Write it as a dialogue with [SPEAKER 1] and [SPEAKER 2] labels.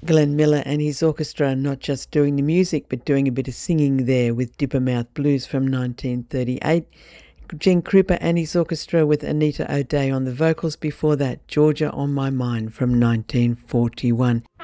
[SPEAKER 1] Glenn Miller and his orchestra not just doing the music but doing a bit of singing there with Dippermouth Blues from 1938. Gene Krupa and his orchestra with Anita O'Day on the vocals. Before that, Georgia on My Mind from 1941.